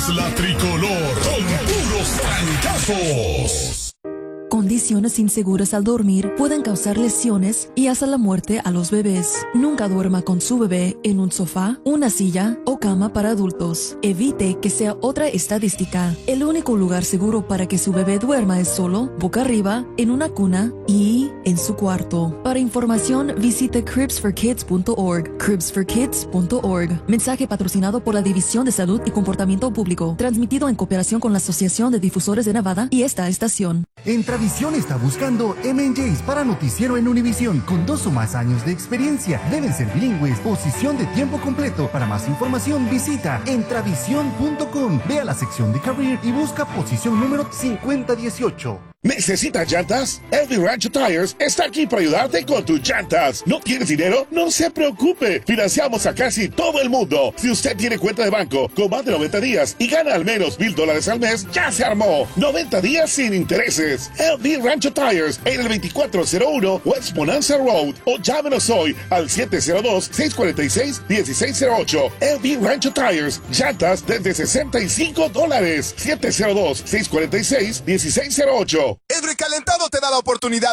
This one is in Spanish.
la tricolor con puros trancazos. Condiciones inseguras al dormir pueden causar lesiones y hasta la muerte a los bebés. Nunca duerma con su bebé en un sofá, una silla o cama para adultos. Evite que sea otra estadística. El único lugar seguro para que su bebé duerma es solo, boca arriba, en una cuna y en su cuarto. Para información, visite cribsforkids.org. cribsforkids.org. Mensaje patrocinado por la División de Salud y Comportamiento Público. Transmitido en cooperación con la Asociación de Difusores de Nevada y esta estación. Entravisión está buscando M&Js para noticiero en Univisión con 2 o más años de experiencia. Deben ser bilingües, posición de tiempo completo. Para más información visita entravision.com. Ve a la sección de Career y busca posición número 5018. ¿Necesitas llantas? LV Rancho Tires está aquí para ayudarte con tus llantas. ¿No tienes dinero? No se preocupe. Financiamos a casi todo el mundo. Si usted tiene cuenta de banco con más de 90 días y gana al menos $1,000 al mes, ya se armó. 90 días sin intereses. LV Rancho Tires en el 2401 West Bonanza Road o llámenos hoy al 702-646-1608. LV Rancho Tires. Llantas desde $65. 702-646-1608. El recalentado te da la oportunidad